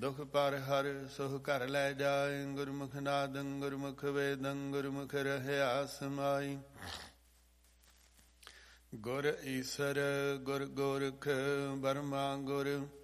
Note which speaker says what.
Speaker 1: ਦੁਖ ਪਰ ਹਰ ਸੁਖ ਘਰ ਲੈ ਜਾਏ। ਗੁਰਮੁਖ ਨਾਦੰ ਗੁਰਮੁਖ ਵੇਦੰ ਗੁਰਮੁਖ ਰਹਿਆ ਸਮਾਈ। ਗੁਰ ਈਸਰ ਗੁਰ ਗੋਰਖ ਬਰਮਾ ਗੁਰ